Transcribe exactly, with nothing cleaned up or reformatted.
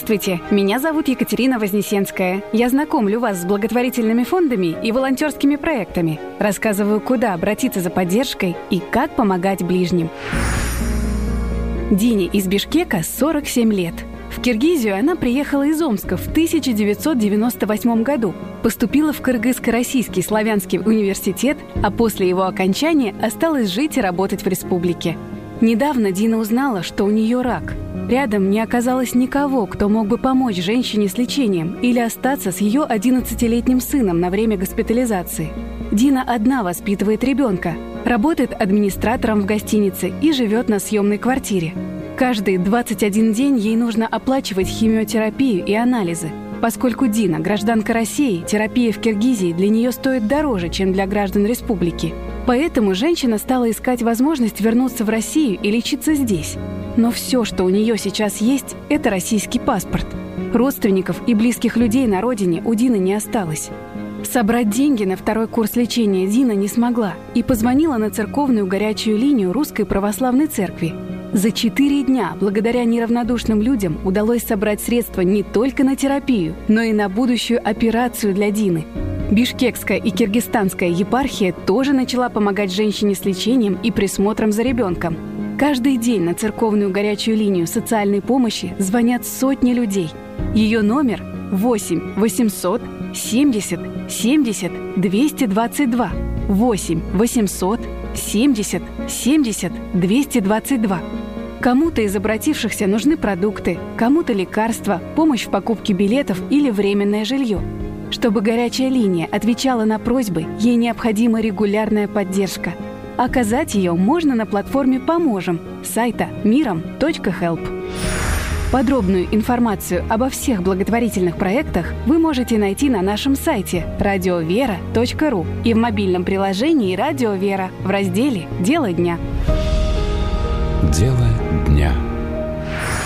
Здравствуйте, меня зовут Екатерина Вознесенская. Я знакомлю вас с благотворительными фондами и волонтерскими проектами. Рассказываю, куда обратиться за поддержкой и как помогать ближним. Дине из Бишкека сорок семь лет. В Киргизию она приехала из Омска в тысяча девятьсот девяносто восьмом году. Поступила в Кыргызско-Российский славянский университет, а после его окончания осталась жить и работать в республике. Недавно Дина узнала, что у нее рак. Рядом не оказалось никого, кто мог бы помочь женщине с лечением или остаться с ее одиннадцатилетним сыном на время госпитализации. Дина одна воспитывает ребенка, работает администратором в гостинице и живет на съемной квартире. Каждый двадцать один день ей нужно оплачивать химиотерапию и анализы. Поскольку Дина – гражданка России, терапия в Киргизии для нее стоит дороже, чем для граждан республики. Поэтому женщина стала искать возможность вернуться в Россию и лечиться здесь. Но все, что у нее сейчас есть, это российский паспорт. Родственников и близких людей на родине у Дины не осталось. Собрать деньги на второй курс лечения Дина не смогла и позвонила на церковную горячую линию Русской Православной Церкви. За четыре дня, благодаря неравнодушным людям, удалось собрать средства не только на терапию, но и на будущую операцию для Дины. Бишкекская и Киргизстанская епархия тоже начала помогать женщине с лечением и присмотром за ребенком. Каждый день на церковную горячую линию социальной помощи звонят сотни людей. Ее номер восемь восемьсот семьдесят семьдесят двести двадцать два. восемь восемьсот семьдесят семьдесят двести двадцать два. Кому-то из обратившихся нужны продукты, кому-то лекарства, помощь в покупке билетов или временное жилье. Чтобы горячая линия отвечала на просьбы, ей необходима регулярная поддержка. Оказать ее можно на платформе «Поможем» сайта миром точка хелп. Подробную информацию обо всех благотворительных проектах вы можете найти на нашем сайте радио вера точка ру и в мобильном приложении «Радио Вера» в разделе «Дело дня». Дело дня.